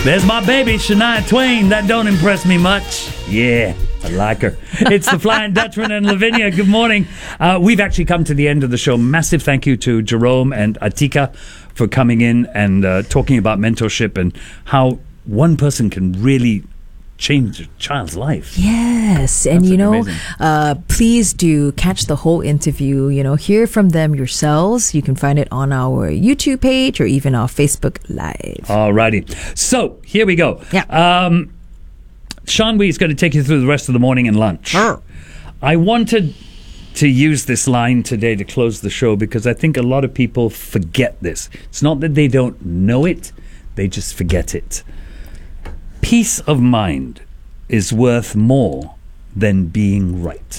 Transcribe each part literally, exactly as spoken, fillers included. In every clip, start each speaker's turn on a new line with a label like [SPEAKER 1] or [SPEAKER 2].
[SPEAKER 1] There's my baby, Shania Twain. That don't impress me much. Yeah, I like her. It's the Flying Dutchman and Lavinia. Good morning. Uh, we've actually come to the end of the show. Massive thank you to Jerome and Atika for coming in and uh, talking about mentorship and how one person can really change a child's life.
[SPEAKER 2] Yes, and
[SPEAKER 1] That's
[SPEAKER 2] you know,
[SPEAKER 1] amazing.
[SPEAKER 2] uh, please do catch the whole interview. You know, hear from them yourselves. You can find it on our YouTube page or even our Facebook Live.
[SPEAKER 1] Alrighty. So, here we go.
[SPEAKER 2] Yeah.
[SPEAKER 1] Um, Sean Wee is going to take you through the rest of the morning and lunch.
[SPEAKER 2] Sure.
[SPEAKER 1] I wanted to use this line today to close the show because I think a lot of people forget this. It's not that they don't know it, they just forget it. Peace of mind is worth more than being right.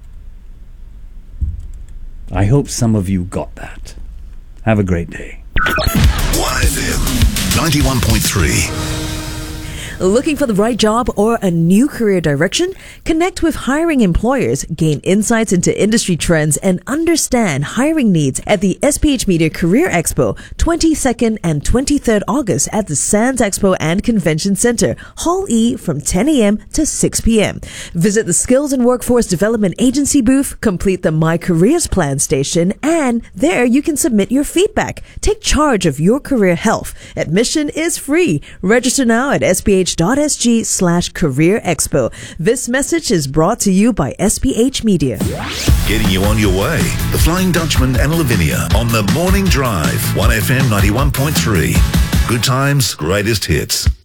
[SPEAKER 1] I hope some of you got that. Have a great day.
[SPEAKER 3] one F M ninety-one point three.
[SPEAKER 2] Looking for the right job or a new career direction? Connect with hiring employers, gain insights into industry trends, and understand hiring needs at the S P H Media Career Expo, twenty-second and twenty-third August at the Sands Expo and Convention Center, Hall E from ten a.m. to six p.m. Visit the Skills and Workforce Development Agency booth, complete the My Careers Plan station, and there you can submit your feedback. Take charge of your career health. Admission is free. Register now at S P H dot S G slash Career Expo. This message is brought to you by S P H Media.
[SPEAKER 3] Getting you on your way. The Flying Dutchman and Lavinia on the Morning Drive. one F M ninety-one point three. Good times, greatest hits.